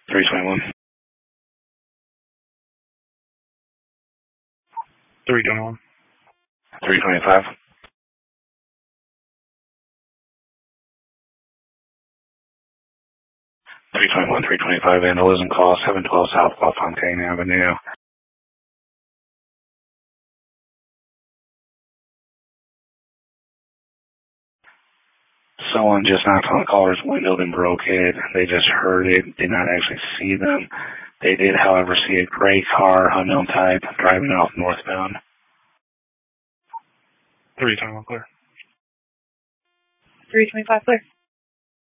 321. 321. 325. 321, 325, vandalism call, 712 South LaFontaine Avenue. Someone just knocked on the caller's window and broke it. They just heard it, did not actually see them. They did, however, see a gray car, unknown type, driving off northbound. 321 clear. 325 clear.